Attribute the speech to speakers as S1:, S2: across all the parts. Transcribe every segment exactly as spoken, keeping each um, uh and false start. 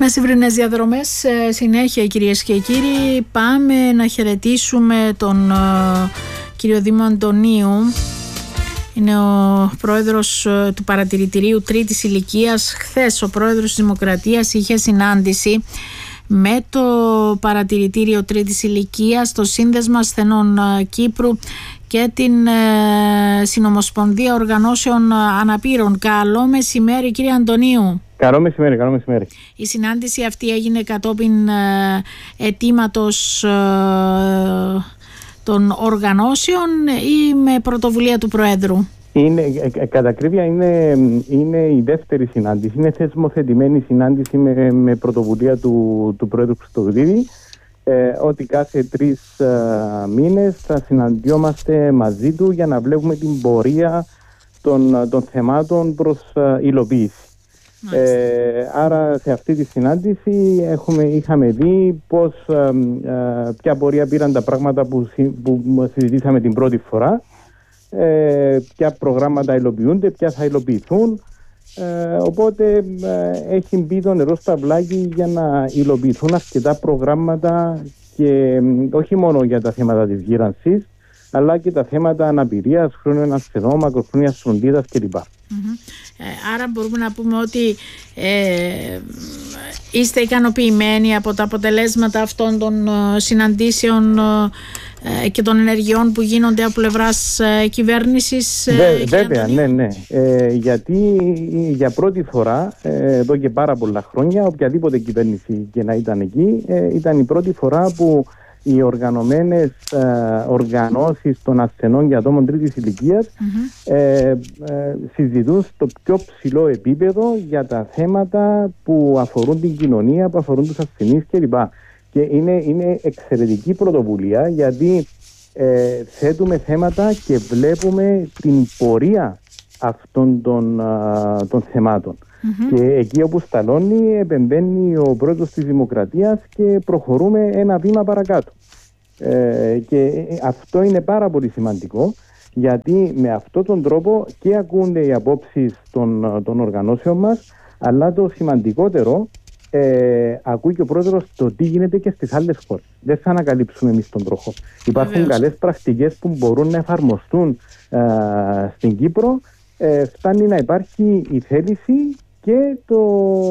S1: Στις βρινές διαδρομές συνέχεια, κυρίες και κύριοι, πάμε να χαιρετήσουμε τον κύριο Δήμο Αντωνίου. Είναι ο πρόεδρος του παρατηρητηρίου τρίτης ηλικίας. Χθες ο πρόεδρος της Δημοκρατίας είχε συνάντηση με το παρατηρητήριο τρίτης ηλικίας, το Σύνδεσμα Ασθενών Κύπρου και την ε, Συνομοσπονδία Οργανώσεων Αναπήρων. Καλό μεσημέρι, κύριε Αντωνίου.
S2: Καλό μεσημέρι, καλό μεσημέρι.
S1: Η συνάντηση αυτή έγινε κατόπιν ε, αιτήματος ε, των οργανώσεων ή με πρωτοβουλία του Προέδρου?
S2: Είναι, ε, κατά ακρίβεια είναι, είναι η δεύτερη συνάντηση. Είναι θεσμοθετημένη συνάντηση με, με πρωτοβουλία του, του Πρόεδρου Χριστοδουλίδη. Ε, ότι κάθε τρεις ε, μήνες θα συναντιόμαστε μαζί του για να βλέπουμε την πορεία των, των θεμάτων προς ε, υλοποίηση. Ε, άρα σε αυτή τη συνάντηση έχουμε, είχαμε δει πώς, ε, ε, ποια πορεία πήραν τα πράγματα που, που συζητήσαμε την πρώτη φορά, ε, ποια προγράμματα υλοποιούνται, ποια θα υλοποιηθούν. Ε, οπότε ε, έχει μπει το νερό στο αυλάκι για να υλοποιηθούν αρκετά προγράμματα και ε, όχι μόνο για τα θέματα της γύρανσης, αλλά και τα θέματα αναπηρίας, χρόνιων ασθενών, μακροχρόνιας φροντίδας κλπ.
S1: Mm-hmm. Ε, άρα μπορούμε να πούμε ότι ε, είστε ικανοποιημένοι από τα αποτελέσματα αυτών των ε, συναντήσεων ε, και των ενεργειών που γίνονται από πλευράς ε, κυβέρνησης? Ε,
S2: Βέ, βέβαια, ναι, ναι. Ε, γιατί για πρώτη φορά ε, εδώ και πάρα πολλά χρόνια, οποιαδήποτε κυβέρνηση και να ήταν εκεί, ε, ήταν η πρώτη φορά που οι οργανωμένες ε, οργανώσεις των ασθενών και ατόμων τρίτης ηλικίας mm-hmm. ε, ε, συζητούν στο πιο ψηλό επίπεδο για τα θέματα που αφορούν την κοινωνία, που αφορούν τους ασθενείς κλπ. Και είναι, είναι εξαιρετική πρωτοβουλία, γιατί ε, θέτουμε θέματα και βλέπουμε την πορεία αυτών των, α, των θεμάτων. Mm-hmm. Και εκεί όπου σταλώνει, επεμβαίνει ο πρόεδρος της Δημοκρατίας και προχωρούμε ένα βήμα παρακάτω. Ε, και αυτό είναι πάρα πολύ σημαντικό, γιατί με αυτόν τον τρόπο και ακούνται οι απόψεις των, των οργανώσεων μας, αλλά το σημαντικότερο, ε, ακούει και ο πρόεδρος το τι γίνεται και στις άλλες χώρες. Δεν θα ανακαλύψουμε εμείς τον τροχό. Υπάρχουν Βεβαίως. καλές πρακτικές που μπορούν να εφαρμοστούν ε, στην Κύπρο. Ε, φτάνει να υπάρχει η θέληση και το,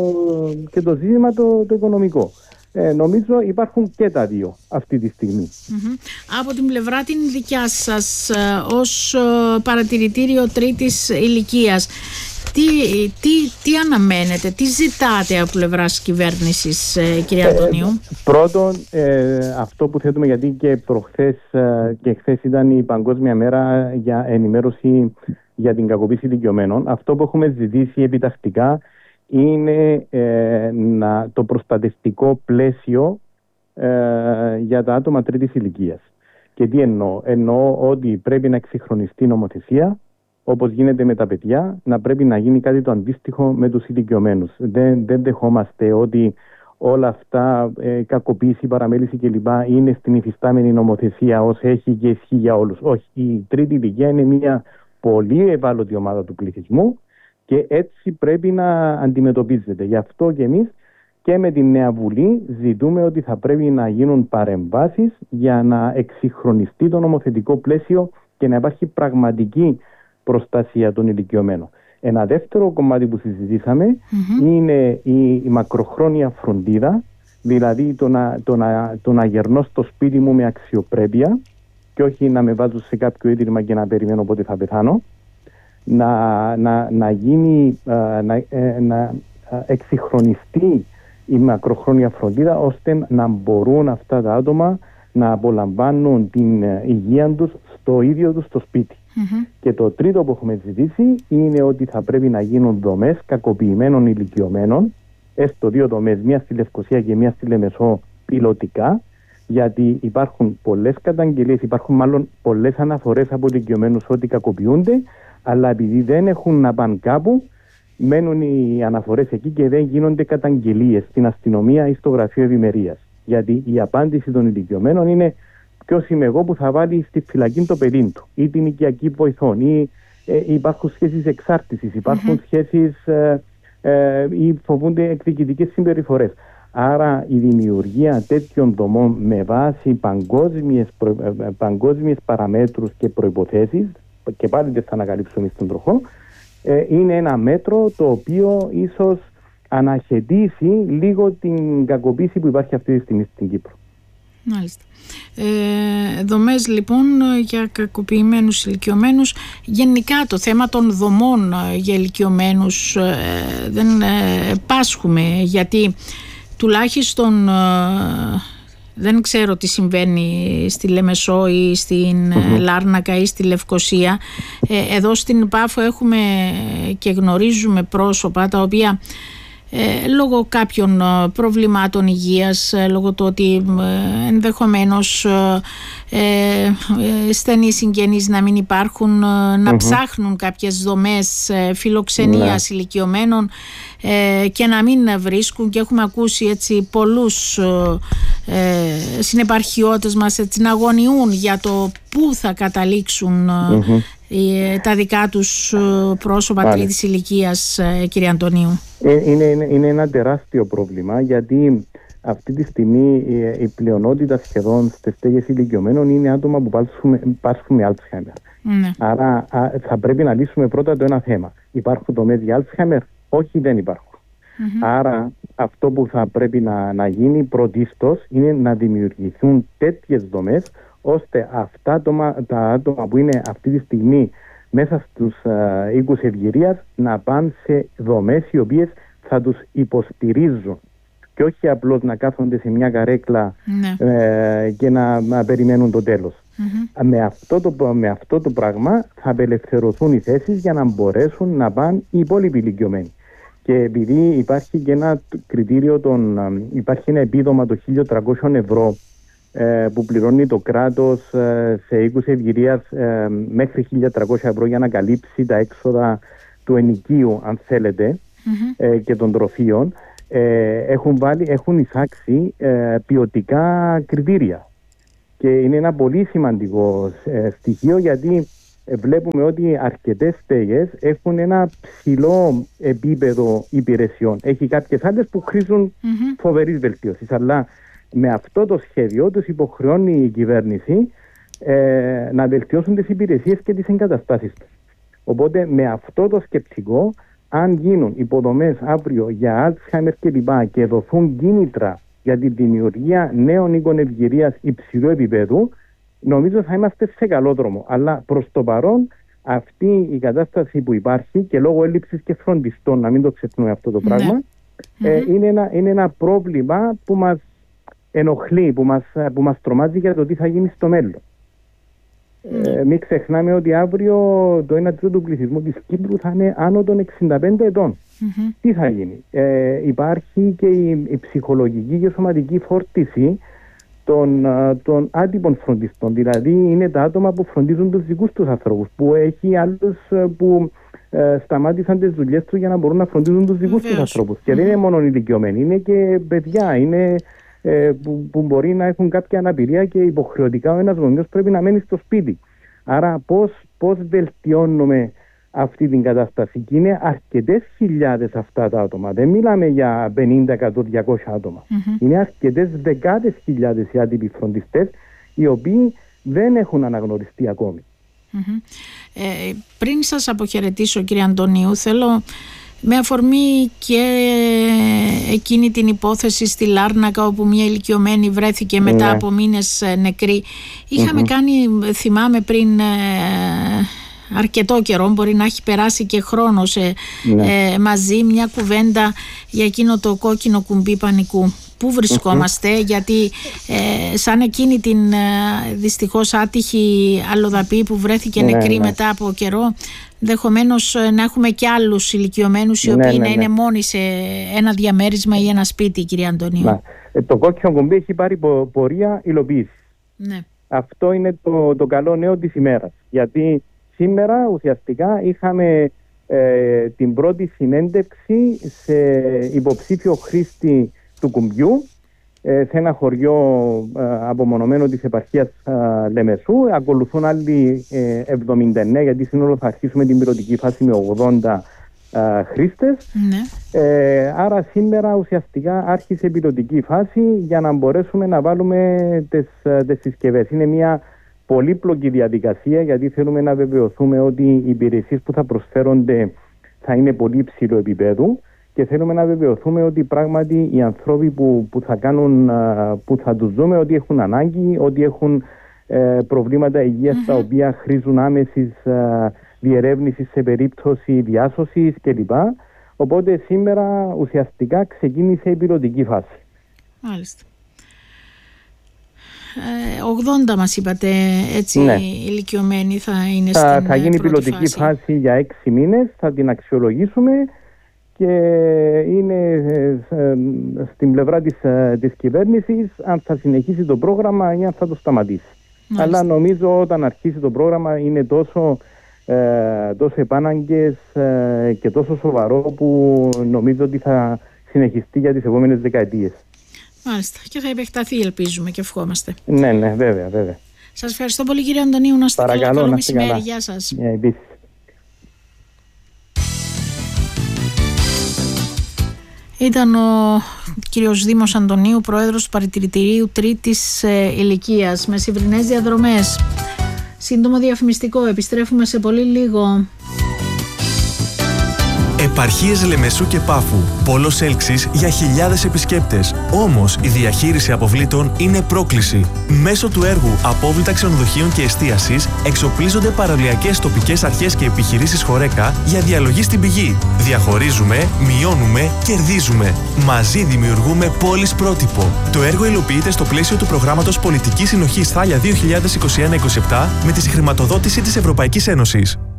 S2: και το ζήτημα το, το οικονομικό. Ε, νομίζω υπάρχουν και τα δύο αυτή τη στιγμή.
S1: Mm-hmm. Από την πλευρά την δικιά σας ε, ως ε, παρατηρητήριο τρίτης ηλικίας, τι, τι, τι αναμένετε, τι ζητάτε από πλευράς κυβέρνησης, ε, κύριε Αντωνίου? Ε,
S2: πρώτον, ε, αυτό που θέτουμε, γιατί και προχθές ε, και χθες ήταν η Παγκόσμια Μέρα για ενημέρωση για την κακοποίηση ηλικιωμένων, αυτό που έχουμε ζητήσει επιτακτικά είναι ε, να, το προστατευτικό πλαίσιο ε, για τα άτομα τρίτης ηλικίας. Και τι εννοώ? Εννοώ ότι πρέπει να εξυγχρονιστεί η νομοθεσία, όπως γίνεται με τα παιδιά, να πρέπει να γίνει κάτι το αντίστοιχο με τους ηλικιωμένους. Δεν, δεν δεχόμαστε ότι όλα αυτά, ε, κακοποίηση, παραμέληση κλπ. Είναι στην υφιστάμενη νομοθεσία ως έχει και ισχύει για όλους. Όχι, η τρίτη ηλικία είναι μια πολύ ευάλωτη ομάδα του πληθυσμού και έτσι πρέπει να αντιμετωπίζεται. Γι' αυτό και εμείς και με την νέα Βουλή ζητούμε ότι θα πρέπει να γίνουν παρεμβάσεις για να εξυγχρονιστεί το νομοθετικό πλαίσιο και να υπάρχει πραγματική προστασία των ηλικιωμένων. Ένα δεύτερο κομμάτι που συζητήσαμε mm-hmm. είναι η, η μακροχρόνια φροντίδα, δηλαδή το να, το, να, το να γερνώ στο σπίτι μου με αξιοπρέπεια και όχι να με βάζω σε κάποιο ίδρυμα και να περιμένω πότε θα πεθάνω. Να, να, να γίνει, να, να εξυγχρονιστεί η μακροχρόνια φροντίδα, ώστε να μπορούν αυτά τα άτομα να απολαμβάνουν την υγεία τους στο ίδιο τους το σπίτι. Mm-hmm. Και το τρίτο που έχουμε ζητήσει είναι ότι θα πρέπει να γίνουν δομές κακοποιημένων ηλικιωμένων, έστω δύο δομές, μία στη Λευκοσία και μία στη Λεμεσό, πιλωτικά, γιατί υπάρχουν πολλές καταγγελίες, υπάρχουν μάλλον πολλές αναφορές από ηλικιωμένους ότι κακοποιούνται, αλλά επειδή δεν έχουν να πάνε κάπου, μένουν οι αναφορές εκεί και δεν γίνονται καταγγελίες στην αστυνομία ή στο γραφείο ευημερίας. Γιατί η απάντηση των ηλικιωμένων είναι ποιος είμαι εγώ που θα βάλει στη φυλακή το παιδί του ή την οικιακή βοηθών, ή ε, υπάρχουν σχέσεις εξάρτησης, υπάρχουν mm-hmm. σχέσεις ε, ε, ή φοβούνται εκδικητικές συμπεριφορές. Άρα η δημιουργία τέτοιων δομών με βάση παγκόσμιες, προ, ε, παγκόσμιες παραμέτρους και προϋποθέσεις, και πάλι δεν θα ανακαλύψουμε στον τροχό, ε, είναι ένα μέτρο το οποίο ίσως αναχαιτήσει λίγο την κακοποίηση που υπάρχει αυτή τη στιγμή στην Κύπρο.
S1: Μάλιστα. Ε, δομές λοιπόν για κακοποιημένους ηλικιωμένους. Γενικά το θέμα των δομών για ηλικιωμένους ε, δεν ε, πάσχουμε, γιατί τουλάχιστον ε, δεν ξέρω τι συμβαίνει στη Λεμεσό ή στην mm-hmm. Λάρνακα ή στη Λευκοσία. Ε, εδώ στην Πάφο έχουμε και γνωρίζουμε πρόσωπα τα οποία Ε, λόγω κάποιων ε, προβλημάτων υγείας, ε, λόγω του ότι ε, ενδεχομένως ε, ε, στενοί συγγενείς να μην υπάρχουν, ε, να mm-hmm. ψάχνουν κάποιες δομές ε, φιλοξενίας yeah. ηλικιωμένων ε, και να μην βρίσκουν, και έχουμε ακούσει έτσι πολλούς ε, συνεπαρχιώτες μας έτσι, να αγωνιούν για το πού θα καταλήξουν mm-hmm. τα δικά τους πρόσωπα τρίτης ηλικίας, κύριε Αντωνίου.
S2: Είναι, είναι, είναι ένα τεράστιο πρόβλημα, γιατί αυτή τη στιγμή η, η πλειονότητα σχεδόν στις στέγες ηλικιωμένων είναι άτομα που πάσχουν με Alzheimer. Ναι. Άρα α, θα πρέπει να λύσουμε πρώτα το ένα θέμα. Υπάρχουν δομές για Alzheimer? Όχι, δεν υπάρχουν. Mm-hmm. Άρα αυτό που θα πρέπει να, να γίνει πρωτίστως είναι να δημιουργηθούν τέτοιες δομές ώστε αυτά άτομα, τα άτομα που είναι αυτή τη στιγμή μέσα στους uh, οίκους ευγυρίας να πάνε σε δομές οι οποίες θα τους υποστηρίζουν και όχι απλώς να κάθονται σε μια καρέκλα ναι. ε, και να, να περιμένουν το τέλος. Mm-hmm. Με, αυτό το, με αυτό το πράγμα θα απελευθερωθούν οι θέσεις για να μπορέσουν να πάνε οι υπόλοιποι ηλικιωμένοι. Και επειδή υπάρχει και ένα κριτήριο, των, υπάρχει ένα επίδομα των χίλια τριακόσια ευρώ που πληρώνει το κράτος σε οίκους ευγυρίας μέχρι χίλια τριακόσια ευρώ για να καλύψει τα έξοδα του ενοικίου, αν θέλετε, mm-hmm. και των τροφίων, έχουν, βάλει, έχουν εισάξει ποιοτικά κριτήρια. Και είναι ένα πολύ σημαντικό στοιχείο, γιατί βλέπουμε ότι αρκετές στέγες έχουν ένα ψηλό επίπεδο υπηρεσιών. Έχει κάποιες άλλες που χρήζουν mm-hmm. φοβερής βελτίωσης, αλλά με αυτό το σχέδιο τους υποχρεώνει η κυβέρνηση ε, να βελτιώσουν τις υπηρεσίες και τις εγκαταστάσεις τους. Οπότε με αυτό το σκεπτικό, αν γίνουν υποδομές αύριο για Alzheimer και λοιπά και δοθούν κίνητρα για τη δημιουργία νέων οίκων ευγυρίας υψηλού επίπεδου, νομίζω θα είμαστε σε καλό δρόμο. Αλλά προς το παρόν αυτή η κατάσταση που υπάρχει και λόγω έλλειψης και φροντιστών, να μην το ξεχνούμε αυτό το πράγμα, ναι. ε, mm-hmm. είναι, ένα, είναι ένα πρόβλημα που μας ενοχλεί, που μας, που μας τρομάζει για το τι θα γίνει στο μέλλον. Mm. Ε, μην ξεχνάμε ότι αύριο το ένα τρίτο του πληθυσμού της Κύπρου θα είναι άνω των εξήντα πέντε ετών. Mm-hmm. Τι θα γίνει? Ε, υπάρχει και η, η ψυχολογική και σωματική φόρτιση των, των άτυπων φροντιστών. Δηλαδή είναι τα άτομα που φροντίζουν τους δικούς τους ανθρώπους, που έχει άλλους που ε, σταμάτησαν τις δουλειές τους για να μπορούν να φροντίζουν τους δικούς τους ανθρώπους. Mm-hmm. Και δεν είναι μόνο ηλικιωμένοι, είναι και παιδιά, είναι Που, που μπορεί να έχουν κάποια αναπηρία και υποχρεωτικά ο ένας γονιός πρέπει να μένει στο σπίτι. Άρα πώς, πώς βελτιώνουμε αυτή την κατάσταση? Και είναι αρκετές χιλιάδες αυτά τα άτομα. Δεν μιλάμε για πενήντα, εκατό, διακόσια άτομα. Mm-hmm. Είναι αρκετές δεκάδες χιλιάδες οι άτυποι φροντιστές, οι οποίοι δεν έχουν αναγνωριστεί ακόμη.
S1: Mm-hmm. Ε, πριν σας αποχαιρετήσω, κύριε Αντωνίου, θέλω, με αφορμή και εκείνη την υπόθεση στη Λάρνακα όπου μια ηλικιωμένη βρέθηκε μετά ναι. από μήνες νεκρή, είχαμε mm-hmm. κάνει, θυμάμαι πριν ε, αρκετό καιρό, μπορεί να έχει περάσει και χρόνος ε, ναι. ε, μαζί, μια κουβέντα για εκείνο το κόκκινο κουμπί πανικού. Πού βρισκόμαστε, mm-hmm. γιατί ε, σαν εκείνη την ε, δυστυχώς άτυχη αλλοδαπή που βρέθηκε ναι, νεκρή ναι. μετά από καιρό, ενδεχομένως να έχουμε και άλλους ηλικιωμένους οι οποίοι ναι, ναι, να είναι ναι. μόνοι σε ένα διαμέρισμα ή ένα σπίτι, κύριε Αντωνίου. Να.
S2: Ε, το κόκκινο κουμπί έχει πάρει πο, πορεία υλοποίηση. Ναι. Αυτό είναι το, το καλό νέο της ημέρας. Γιατί σήμερα ουσιαστικά είχαμε ε, την πρώτη συνέντευξη σε υποψήφιο χρήστη του κουμπιού σε ένα χωριό ε, απομονωμένο της επαρχίας ε, Λεμεσού. Ακολουθούν άλλοι ε, εβδομήντα εννέα, γιατί σύνολο θα αρχίσουμε την πιλωτική φάση με ογδόντα α, χρήστες.
S1: Ναι.
S2: Ε, άρα σήμερα ουσιαστικά άρχισε η πιλωτική φάση για να μπορέσουμε να βάλουμε τις, τις συσκευές. Είναι μια πολύπλοκη διαδικασία, γιατί θέλουμε να βεβαιωθούμε ότι οι υπηρεσίες που θα προσφέρονται θα είναι πολύ υψηλού επίπεδου και θέλουμε να βεβαιωθούμε ότι πράγματι οι άνθρωποι που, που θα κάνουν, που θα τους δούμε ότι έχουν ανάγκη, ότι έχουν ε, προβλήματα υγείας mm-hmm. τα οποία χρήζουν άμεσης ε, διερεύνησης σε περίπτωση διάσωσης κλπ. Οπότε σήμερα ουσιαστικά ξεκίνησε η πιλωτική φάση.
S1: Μάλιστα. ογδόντα μας είπατε, έτσι, ναι. ηλικιωμένοι θα είναι
S2: θα,
S1: στην
S2: θα γίνει
S1: πρώτη
S2: πιλωτική
S1: φάση.
S2: φάση για έξι μήνες, θα την αξιολογήσουμε και είναι ε, ε, στην πλευρά της, ε, της κυβέρνησης αν θα συνεχίσει το πρόγραμμα ή αν θα το σταματήσει. Μάλιστα. Αλλά νομίζω όταν αρχίσει το πρόγραμμα είναι τόσο, ε, τόσο επάναγκες ε, και τόσο σοβαρό που νομίζω ότι θα συνεχιστεί για τις επόμενες δεκαετίες.
S1: Μάλιστα. Και θα επεκταθεί, ελπίζουμε και ευχόμαστε.
S2: Ναι, ναι, βέβαια, βέβαια.
S1: Σας ευχαριστώ πολύ, κύριε Αντωνίου. Να είστε καλά. Καλό μεσημέρι. Γεια σας.
S2: Yeah, επίσης.
S1: Ήταν ο κύριος Δήμος Αντωνίου, πρόεδρος του Παρατηρητηρίου Τρίτης ε, Ηλικίας. Μεσημβρινές διαδρομές. Σύντομο διαφημιστικό. Επιστρέφουμε σε πολύ λίγο.
S3: Επαρχίες Λεμεσού και Πάφου. Πόλος έλξης για χιλιάδες επισκέπτες. Όμως η διαχείριση αποβλήτων είναι πρόκληση. Μέσω του έργου Απόβλητα Ξενοδοχείων και Εστίασης εξοπλίζονται παραλιακές τοπικές αρχές και επιχειρήσεις Χορέκα για διαλογή στην πηγή. Διαχωρίζουμε, μειώνουμε, κερδίζουμε. Μαζί δημιουργούμε πόλεις πρότυπο. Το έργο υλοποιείται στο πλαίσιο του προγράμματος Πολιτικής Συνοχής Θάλια δύο χιλιάδες είκοσι ένα είκοσι επτά με τη συγχρηματοδότηση της Ευρωπαϊκής Ένωσης.